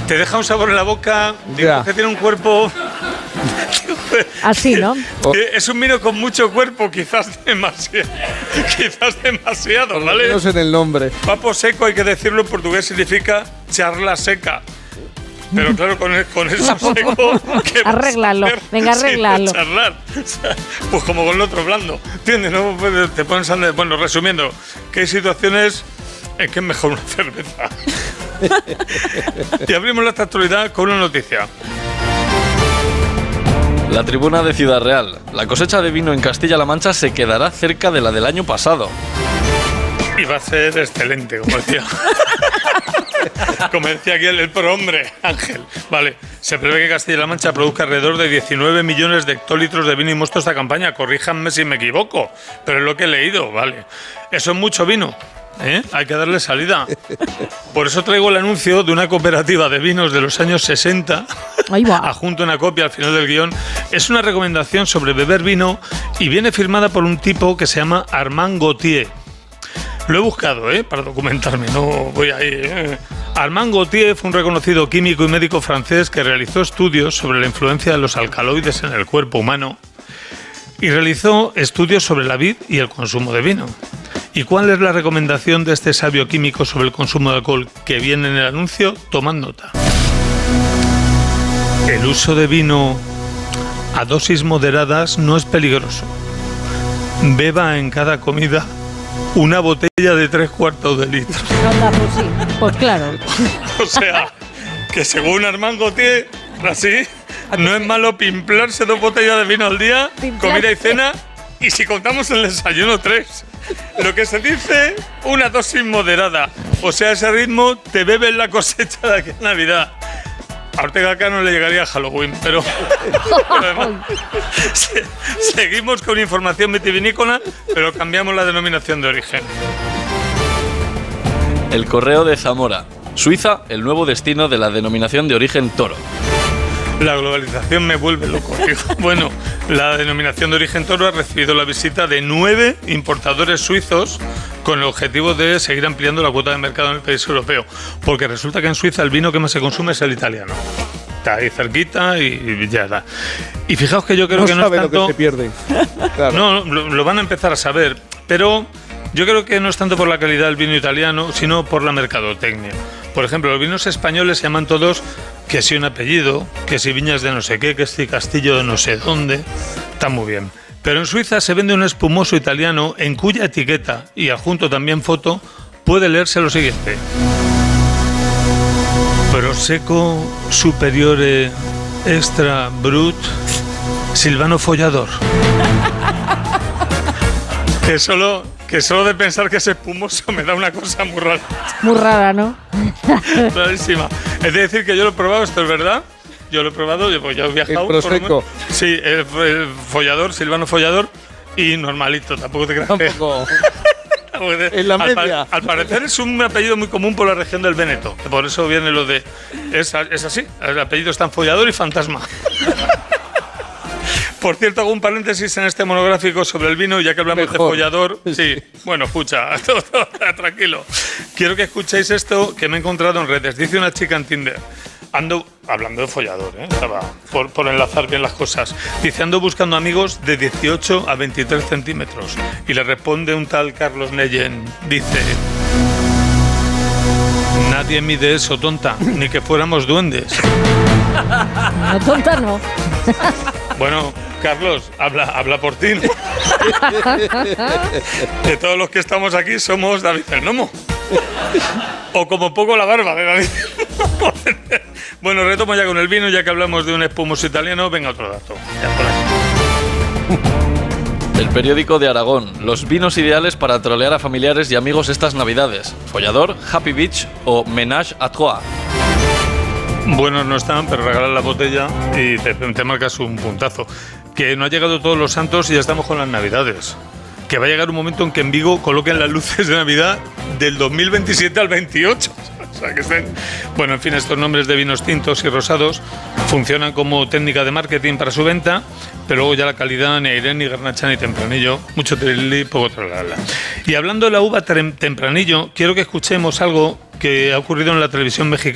te deja un sabor en la boca, digo, que tiene un cuerpo... Así, ¿no? Es un vino con mucho cuerpo, quizás demasiado, ¿vale? No sé en el nombre. Papo seco, hay que decirlo en portugués, significa charla seca. Pero claro, con eso seco... Arréglalo, venga, arréglalo. Charlar. O sea, pues como con el otro blando, ¿entiendes? ¿No? Te pones a... Bueno, resumiendo, que hay situaciones en que es mejor una cerveza. Y abrimos la actualidad con una noticia. La Tribuna de Ciudad Real. La cosecha de vino en Castilla-La Mancha se quedará cerca de la del año pasado. Y va a ser excelente, como decía. Como decía aquí el prohombre, Ángel. Vale, se prevé que Castilla-La Mancha produzca alrededor de 19 millones de hectolitros de vino y mosto esta campaña. Corríjanme si me equivoco, pero es lo que he leído, vale. Eso es mucho vino. Hay que darle salida. Por eso traigo el anuncio de una cooperativa de vinos de los años 60. Ahí va. Adjunto una copia al final del guión. Es una recomendación sobre beber vino y viene firmada por un tipo que se llama Armand Gauthier. Lo he buscado, para documentarme, no voy ahí. Armand Gauthier fue un reconocido químico y médico francés que realizó estudios sobre la influencia de los alcaloides en el cuerpo humano y realizó estudios sobre la vid y el consumo de vino. ¿Y cuál es la recomendación de este sabio químico sobre el consumo de alcohol que viene en el anuncio? Tomad nota. El uso de vino a dosis moderadas no es peligroso. Beba en cada comida una botella de 3/4 de litro. Anda, pues sí, pues claro. O sea, que según Armand Gauthier, así, no es malo pimplarse 2 botellas de vino al día, comida y cena, y si contamos el desayuno 3. Lo que se dice, una dosis moderada. O sea, ese ritmo te bebes la cosecha de aquí a Navidad. A Ortega acá no le llegaría a Halloween, pero además, seguimos con información vitivinícola, pero cambiamos la denominación de origen. El Correo de Zamora. Suiza, el nuevo destino de la denominación de origen toro. La globalización me vuelve loco, tío. Bueno, la denominación de origen toro ha recibido la visita de 9 importadores suizos con el objetivo de seguir ampliando la cuota de mercado en el país europeo. Porque resulta que en Suiza el vino que más se consume es el italiano. Está ahí cerquita y ya está. Y fijaos que yo creo que no es tanto... lo que se pierde. Claro. No, lo van a empezar a saber, pero yo creo que no es tanto por la calidad del vino italiano, sino por la mercadotecnia. Por ejemplo, los vinos españoles se llaman todos que si un apellido, que si viñas de no sé qué, que si castillo de no sé dónde. Está muy bien. Pero en Suiza se vende un espumoso italiano en cuya etiqueta, y adjunto también foto, puede leerse lo siguiente. Prosecco superiore extra brut Silvano Follador. Que solo de pensar que es espumoso me da una cosa muy rara. Muy rara, ¿no? Rarísima. Es decir, que yo lo he probado, esto es verdad. Yo lo he probado, yo he viajado. El Prosecco. Sí, el Follador, Silvano Follador, y normalito, tampoco te creas. Tampoco. En la media. Al parecer es un apellido muy común por la región del Véneto, que por eso viene lo de... Es así, el apellido está en Follador y Fantasma. Por cierto, hago un paréntesis en este monográfico sobre el vino, ya que hablamos de follador. Sí, bueno, escucha, tranquilo. Quiero que escuchéis esto que me he encontrado en redes. Dice una chica en Tinder. Ando, hablando de follador, estaba por enlazar bien las cosas. Dice, ando buscando amigos de 18 a 23 centímetros. Y le responde un tal Carlos Neyen. Dice... Nadie mide eso, tonta, ni que fuéramos duendes. No, tonta no. Bueno, Carlos, habla por ti, ¿no? De todos los que estamos aquí somos David el Nomo. O como poco la barba de David. Bueno, retomo ya con el vino, ya que hablamos de un espumoso italiano. Venga, otro dato. Ya por ahí. El periódico de Aragón. Los vinos ideales para trolear a familiares y amigos estas navidades. Follador, Happy Beach o Ménage à Trois. Buenos no están, pero regalan la botella y te marcas un puntazo. Que no ha llegado todos los santos y ya estamos con las navidades. Que va a llegar un momento en que en Vigo coloquen las luces de Navidad del 2027 al 28. O sea, que estén... Bueno, en fin, estos nombres de vinos tintos y rosados funcionan como técnica de marketing para su venta, pero luego ya la calidad, ni Airén, ni Garnacha, ni Tempranillo, mucho trilili, poco tralala. Y hablando de la uva Tempranillo, quiero que escuchemos algo que ha ocurrido en la televisión mexicana.